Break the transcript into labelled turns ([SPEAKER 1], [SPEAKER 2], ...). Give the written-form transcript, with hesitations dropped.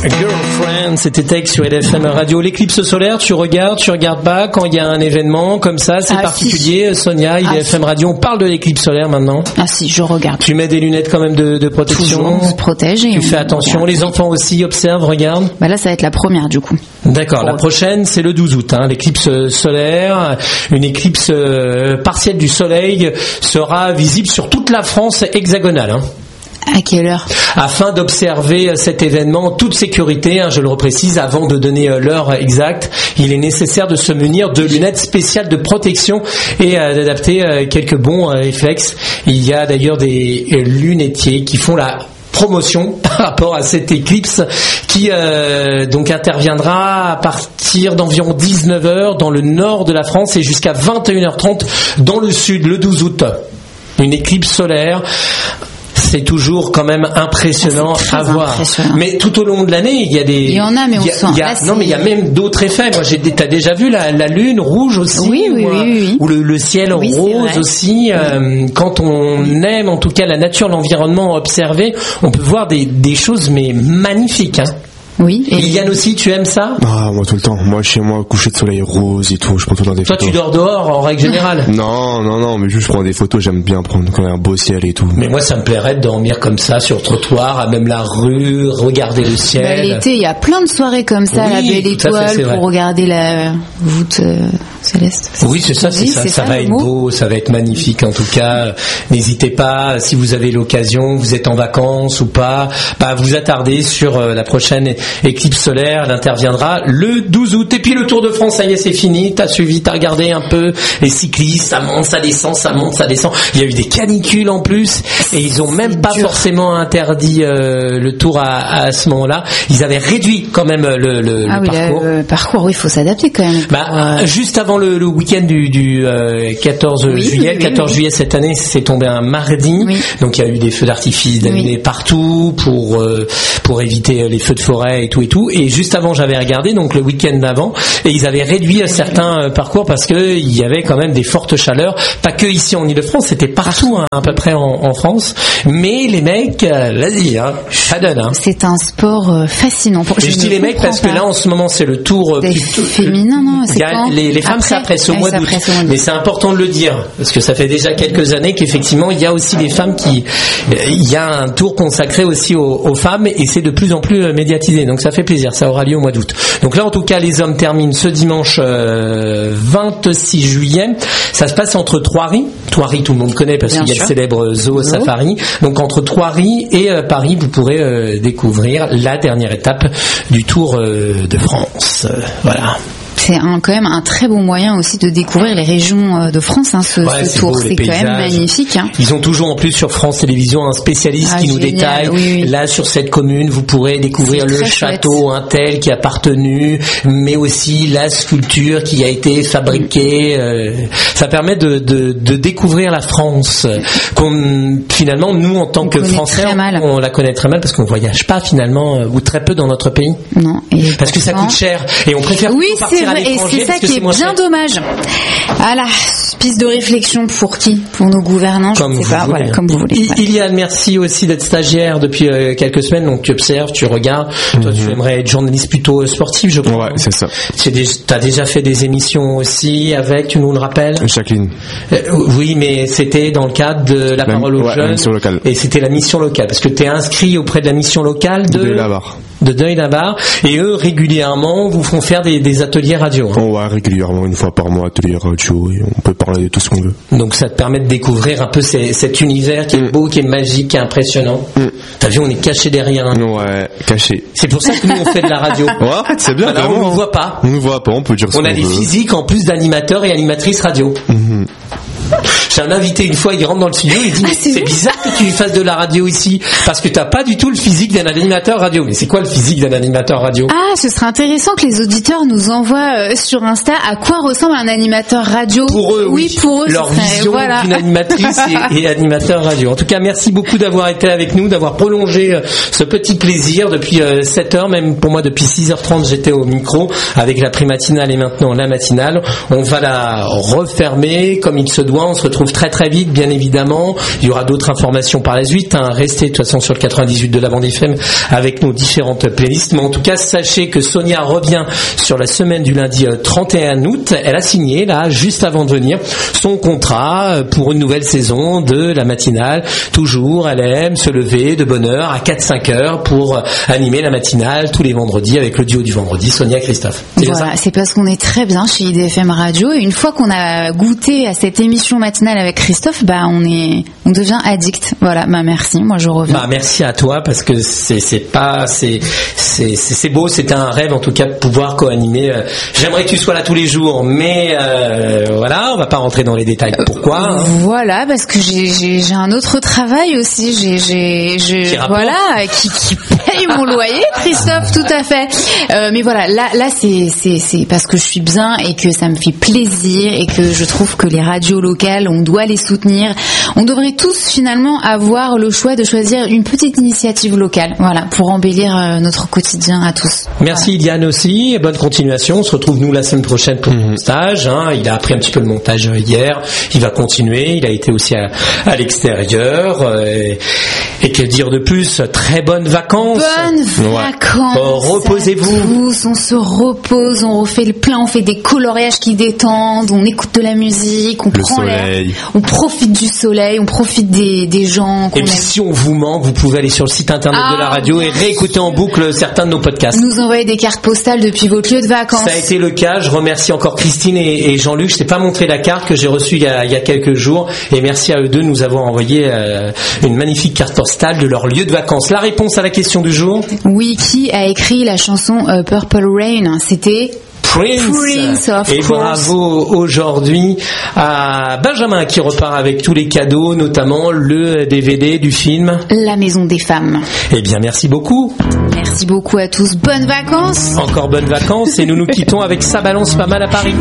[SPEAKER 1] Girlfriend, c'était Tech sur LFM Radio. L'éclipse solaire, tu regardes pas quand il y a un événement comme ça, c'est particulier. Si. Sonia, LFM Radio, on parle de l'éclipse solaire maintenant.
[SPEAKER 2] Ah si, je regarde.
[SPEAKER 1] Tu mets des lunettes quand même de protection.
[SPEAKER 2] Toujours, on se protège.
[SPEAKER 1] Tu fais attention.
[SPEAKER 2] Regarde.
[SPEAKER 1] Les enfants aussi observent, regardent.
[SPEAKER 2] Bah là, ça va être la première du coup.
[SPEAKER 1] D'accord. La prochaine, c'est le 12 août. L'éclipse solaire, une éclipse partielle du soleil sera visible sur toute la France hexagonale.
[SPEAKER 2] À quelle heure ?
[SPEAKER 1] Afin d'observer cet événement en toute sécurité, je le reprécise, avant de donner l'heure exacte, il est nécessaire de se munir de lunettes spéciales de protection et d'adapter quelques bons réflexes. Il y a d'ailleurs des lunetiers qui font la promotion par rapport à cette éclipse qui donc interviendra à partir d'environ 19h dans le nord de la France et jusqu'à 21h30 dans le sud, le 12 août. Une éclipse solaire. C'est toujours quand même impressionnant à voir. Mais tout au long de l'année, il y a des.
[SPEAKER 2] Il y en a, mais
[SPEAKER 1] non, mais il y a même d'autres effets. Moi, t'as déjà vu la lune rouge aussi,
[SPEAKER 2] oui.
[SPEAKER 1] ou le ciel rose aussi. Quand on aime, en tout cas, la nature, l'environnement observé, on peut voir des choses mais magnifiques.
[SPEAKER 2] Oui.
[SPEAKER 1] Et Yann aussi, tu aimes ça ?
[SPEAKER 3] Ah, moi tout le temps. Moi chez moi, coucher de soleil rose et tout, je prends tout le temps des photos.
[SPEAKER 1] Toi, tu dors dehors en règle générale ?
[SPEAKER 3] Non, mais juste je prends des photos, j'aime bien prendre quand il y a un beau ciel et tout.
[SPEAKER 1] Mais moi, ça me plairait de dormir comme ça sur le trottoir, à même la rue, regarder le ciel.
[SPEAKER 2] Bah, l'été, il y a plein de soirées comme ça, la belle étoile pour regarder la voûte céleste.
[SPEAKER 1] Oui, c'est ça, ça va être beau, ça va être magnifique en tout cas. N'hésitez pas, si vous avez l'occasion, vous êtes en vacances ou pas, vous attardez sur la prochaine éclipse solaire. Elle interviendra le 12 août. Et puis le Tour de France, ça y est, c'est fini. T'as suivi, t'as regardé un peu les cyclistes, ça monte, ça descend, ça monte, ça descend. Il y a eu des canicules en plus et ils ont même pas forcément interdit le Tour à ce moment-là. Ils avaient réduit quand même le parcours.
[SPEAKER 2] Le parcours, oui, il faut s'adapter quand même.
[SPEAKER 1] Juste avant le week-end du 14 juillet. Le 14 juillet cette année, c'est tombé un mardi. Oui. Donc il y a eu des feux d'artifice d'allumés partout pour éviter les feux de forêt et tout. Et juste avant, j'avais regardé donc le week-end d'avant et ils avaient réduit certains parcours parce que il y avait quand même des fortes chaleurs. Pas que ici en Ile-de-France, c'était partout à peu près en France. Mais les mecs, vas-y, ça donne.
[SPEAKER 2] C'est un sport fascinant.
[SPEAKER 1] Et je dis les mecs parce que là en ce moment c'est le tour
[SPEAKER 2] féminin, non ? C'est quand
[SPEAKER 1] les femmes c'est après ce mois d'août. Mais c'est important de le dire parce que ça fait déjà quelques années qu'effectivement il y a aussi des femmes il y a un tour consacré aussi aux femmes et c'est de plus en plus médiatisé. Donc ça fait plaisir, ça aura lieu au mois d'août. Donc là en tout cas les hommes terminent ce dimanche 26 juillet. Ça se passe entre Thoiry, tout le monde connaît parce qu'il y a le célèbre Zoo Safari. Donc entre Thoiry et Paris, vous pourrez découvrir la dernière étape du Tour de France. Voilà.
[SPEAKER 2] C'est quand même un très bon moyen aussi de découvrir les régions de France, ce tour.
[SPEAKER 1] Beau,
[SPEAKER 2] c'est quand même magnifique.
[SPEAKER 1] Ils ont toujours en plus sur France Télévisions un spécialiste qui nous détaille. Oui. Là, sur cette commune, vous pourrez découvrir le château tel qui a appartenu, mais aussi la sculpture qui a été fabriquée. Ça permet de découvrir la France. Finalement, nous, en tant que Français, on la connaît très mal parce qu'on voyage pas finalement, ou très peu dans notre pays.
[SPEAKER 2] Non.
[SPEAKER 1] Parce que ça coûte cher et on préfère partir à l'étranger.
[SPEAKER 2] Et c'est ça qui est bien dommage. Voilà, piste de réflexion pour qui ? Pour nos gouvernants,
[SPEAKER 1] comme
[SPEAKER 2] je sais pas. Voilà, comme vous voulez.
[SPEAKER 1] Iliane, merci aussi d'être stagiaire depuis quelques semaines. Donc tu observes, tu regardes. Toi, tu aimerais être journaliste plutôt sportif, je crois.
[SPEAKER 3] Ouais, c'est ça.
[SPEAKER 1] T'as déjà fait des émissions aussi avec, tu nous le rappelles ?
[SPEAKER 3] Jacqueline.
[SPEAKER 1] Oui, mais c'était dans le cadre de la parole aux jeunes. Et c'était la mission locale, parce que t'es inscrit auprès de la mission locale de Deuil-la-Barre. Et eux, régulièrement, vous font faire des ateliers radio.
[SPEAKER 3] Ouais, régulièrement, une fois par mois, atelier radio, et on peut parler de tout ce qu'on veut.
[SPEAKER 1] Donc ça te permet de découvrir un peu cet univers qui est beau, qui est magique, qui est impressionnant. T'as vu, on est caché derrière.
[SPEAKER 3] Ouais, caché.
[SPEAKER 1] C'est pour ça que nous, on fait de la radio.
[SPEAKER 3] Ouais, c'est bien.
[SPEAKER 1] Alors, on ne voit pas.
[SPEAKER 3] On ne voit pas, on peut dire ce qu'on veut.
[SPEAKER 1] On a des physiques en plus d'animateurs et animatrices radio. J'ai un invité une fois, il rentre dans le studio, il dit c'est bizarre que tu fasses de la radio ici parce que t'as pas du tout le physique d'un animateur radio. Mais c'est quoi le physique d'un animateur radio ?
[SPEAKER 2] Ce serait intéressant que les auditeurs nous envoient sur Insta à quoi ressemble un animateur radio.
[SPEAKER 1] Pour eux, oui.
[SPEAKER 2] Pour eux,
[SPEAKER 1] leur vision d'une animatrice et animateur radio. En tout cas, merci beaucoup d'avoir été avec nous, d'avoir prolongé ce petit plaisir depuis 7h, même pour moi depuis 6h30 j'étais au micro avec la pré-matinale et maintenant la matinale. On va la refermer comme il se doit. On se retrouve retrouve très très vite, bien évidemment. Il y aura d'autres informations par la suite. Restez de toute façon sur le 98 de la bande FM avec nos différentes playlists. Mais en tout cas, sachez que Sonia revient sur la semaine du lundi 31 août. Elle a signé, là, juste avant de venir, son contrat pour une nouvelle saison de la matinale. Toujours, elle aime se lever de bonne heure à 4-5 heures pour animer la matinale tous les vendredis avec le duo du vendredi, Sonia et Christophe.
[SPEAKER 2] Voilà, c'est parce qu'on est très bien chez IDFM Radio et une fois qu'on a goûté à cette émission matinale avec Christophe, on devient addict. Voilà, merci, moi je reviens.
[SPEAKER 1] Merci à toi parce que c'est beau, c'était un rêve en tout cas de pouvoir co-animer. J'aimerais que tu sois là tous les jours, mais voilà, on va pas rentrer dans les détails. Pourquoi
[SPEAKER 2] Voilà, parce que j'ai un autre travail aussi, qui paye mon loyer, Christophe, tout à fait. Mais voilà, là c'est parce que je suis bien et que ça me fait plaisir et que je trouve que les radios locales, on doit les soutenir. On devrait tous finalement avoir le choix de choisir une petite initiative locale, voilà, pour embellir notre quotidien à tous.
[SPEAKER 1] Merci Iliane aussi, et bonne continuation. On se retrouve nous la semaine prochaine pour le stage. Il a appris un petit peu le montage hier, il va continuer. Il a été aussi à l'extérieur. Et que dire de plus? Très bonnes vacances.
[SPEAKER 2] Bonnes vacances.
[SPEAKER 1] Reposez-vous.
[SPEAKER 2] On se repose, on refait le plein, on fait des coloriages qui détendent, on écoute de la musique, on prend l'air, on profite du soleil, on profite des gens qu'on
[SPEAKER 1] aime. Et puis si on vous manque, vous pouvez aller sur le site internet de la radio et réécouter en boucle certains de nos podcasts.
[SPEAKER 2] Nous envoyer des cartes postales depuis votre lieu de vacances.
[SPEAKER 1] Ça a été le cas. Je remercie encore Christine et Jean-Luc. Je t'ai pas montré la carte que j'ai reçue il y a quelques jours et merci à eux deux de nous avoir envoyé une magnifique carte postale de leur lieu de vacances. La réponse à la question du jour?
[SPEAKER 2] Oui, qui a écrit la chanson Purple Rain? C'était Prince, of
[SPEAKER 1] et
[SPEAKER 2] course.
[SPEAKER 1] Bravo aujourd'hui à Benjamin qui repart avec tous les cadeaux, notamment le DVD du film
[SPEAKER 2] La Maison des Femmes.
[SPEAKER 1] Eh bien, merci beaucoup.
[SPEAKER 2] Merci beaucoup à tous. Bonnes vacances.
[SPEAKER 1] Encore bonnes vacances et nous nous quittons avec Ça balance pas mal à Paris.